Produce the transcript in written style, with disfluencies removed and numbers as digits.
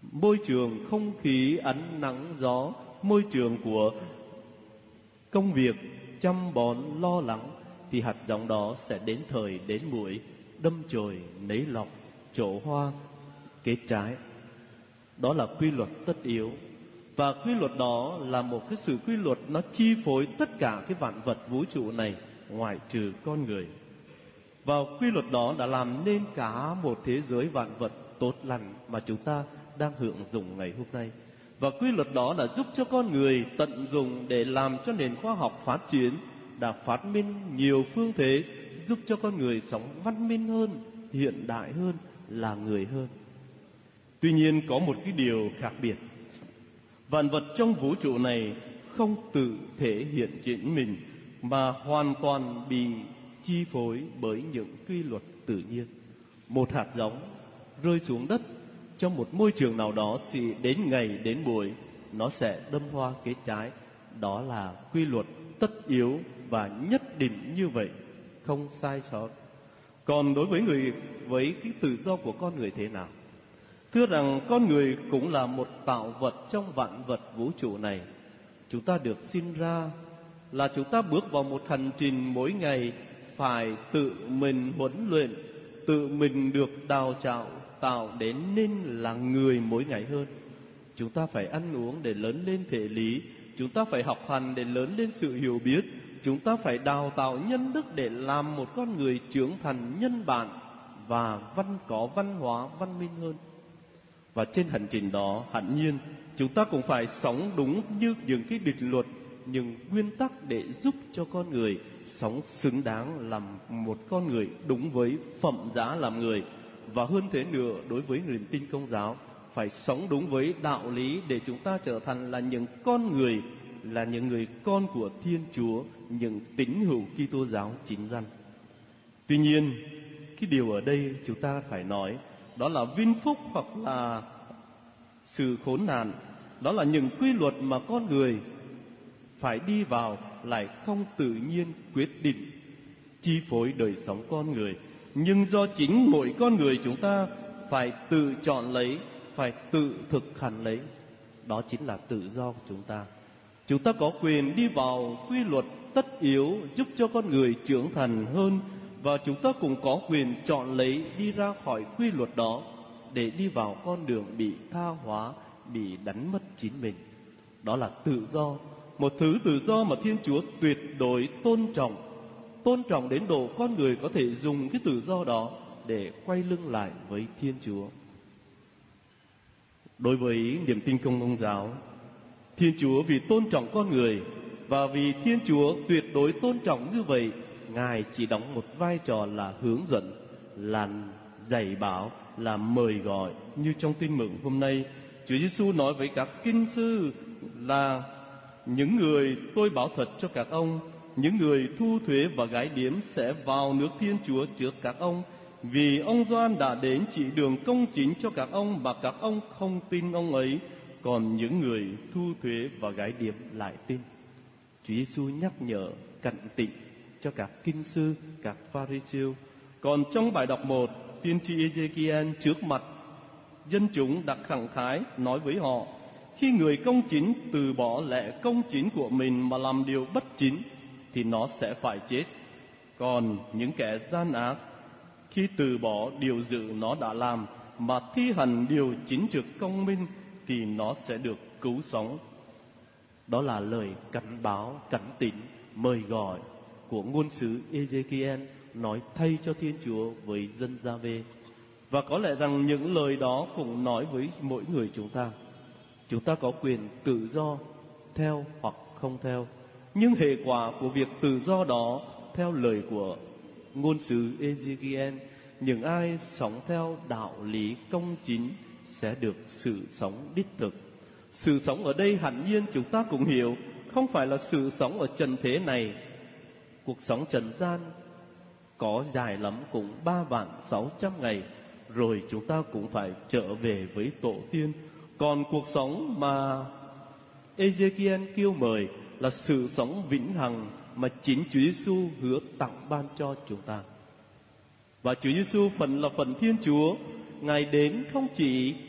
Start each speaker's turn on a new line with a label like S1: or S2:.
S1: môi trường không khí ánh nắng gió, môi trường của công việc chăm bón lo lắng, thì hạt giống đó sẽ đến thời đến muội đâm chồi nảy lọc, trổ hoa kết trái. Đó là quy luật tất yếu. Và quy luật đó là một cái sự quy luật nó chi phối tất cả cái vạn vật vũ trụ này, ngoại trừ con người. Và quy luật đó đã làm nên cả một thế giới vạn vật tốt lành mà chúng ta đang hưởng dụng ngày hôm nay. Và quy luật đó đã giúp cho con người tận dụng để làm cho nền khoa học phát triển, đã phát minh nhiều phương thế giúp cho con người sống văn minh hơn, hiện đại hơn, là người hơn. Tuy nhiên có một cái điều khác biệt. Vạn vật trong vũ trụ này không tự thể hiện chính mình, mà hoàn toàn bị chi phối bởi những quy luật tự nhiên. Một hạt giống rơi xuống đất trong một môi trường nào đó thì đến ngày đến buổi nó sẽ đâm hoa kết trái. Đó là quy luật tất yếu và nhất định như vậy, không sai sót. Còn đối với cái tự do của con người thế nào? Thưa rằng con người cũng là một tạo vật trong vạn vật vũ trụ này. Chúng ta được sinh ra là chúng ta bước vào một hành trình mỗi ngày phải tự mình huấn luyện, tự mình được đào tạo đến nên là người mỗi ngày hơn. Chúng ta phải ăn uống để lớn lên thể lý, chúng ta phải học hành để lớn lên sự hiểu biết, chúng ta phải đào tạo nhân đức để làm một con người trưởng thành nhân bản và có văn hóa văn minh hơn. Và trên hành trình đó, hẳn nhiên chúng ta cũng phải sống đúng như những cái định luật, những nguyên tắc để giúp cho con người sống xứng đáng làm một con người đúng với phẩm giá làm người. Và hơn thế nữa, đối với niềm tin Công giáo, phải sống đúng với đạo lý để chúng ta trở thành là những con người, là những người con của Thiên Chúa, những tín hữu Kitô giáo chính danh. Tuy nhiên, cái điều ở đây chúng ta phải nói đó là vinh phúc hoặc là sự khốn nạn. Đó là những quy luật mà con người phải đi vào lại không tự nhiên quyết định chi phối đời sống con người, nhưng do chính mỗi con người chúng ta phải tự chọn lấy, phải tự thực hành lấy. Đó chính là tự do của chúng ta. Chúng ta có quyền đi vào quy luật tất yếu giúp cho con người trưởng thành hơn, và chúng ta cũng có quyền chọn lấy đi ra khỏi quy luật đó để đi vào con đường bị tha hóa, bị đánh mất chính mình. Đó là tự do, một thứ tự do mà Thiên Chúa tuyệt đối tôn trọng đến độ con người có thể dùng cái tự do đó để quay lưng lại với Thiên Chúa. Đối với niềm tin Công giáo, Thiên Chúa vì tôn trọng con người và vì Thiên Chúa tuyệt đối tôn trọng như vậy, Ngài chỉ đóng một vai trò là hướng dẫn, là dạy bảo, là mời gọi. Như trong tin mừng hôm nay, Chúa Giêsu nói với các kinh sư là: những người tôi bảo thật cho các ông, những người thu thuế và gái điếm sẽ vào nước Thiên Chúa trước các ông, vì ông Gioan đã đến chỉ đường công chính cho các ông mà các ông không tin ông ấy, còn những người thu thuế và gái điếm lại tin. Chúa Giêsu nhắc nhở cảnh tỉnh cho các kinh sư, các Pha-ri-siêu. Còn trong bài đọc 1, tiên tri Ê-giê-ki-en trước mặt dân chúng đã khẳng khái nói với họ: khi người công chính từ bỏ lẽ công chính của mình mà làm điều bất chính thì nó sẽ phải chết. Còn những kẻ gian ác khi từ bỏ điều dữ nó đã làm mà thi hành điều chính trực công minh thì nó sẽ được cứu sống. Đó là lời cảnh báo, cảnh tỉnh, mời gọi của ngôn sứ Ê-giê-ki-en nói thay cho Thiên Chúa với dân Gia-vê. Và có lẽ rằng những lời đó cũng nói với mỗi người chúng ta. Chúng ta có quyền tự do theo hoặc không theo, nhưng hệ quả của việc tự do đó theo lời của ngôn sứ Ê-giê-ki-en, những ai sống theo đạo lý công chính sẽ được sự sống đích thực. Sự sống ở đây hẳn nhiên chúng ta cũng hiểu, không phải là sự sống ở trần thế này. Cuộc sống trần gian có dài lắm cũng 3.600 ngày, rồi chúng ta cũng phải trở về với tổ tiên. Còn cuộc sống mà Ê-giê-ki-en kêu mời là sự sống vĩnh hằng mà chính Chúa Giêsu hứa tặng ban cho chúng ta. Và Chúa Giêsu là phần Thiên Chúa, Ngài đến không chỉ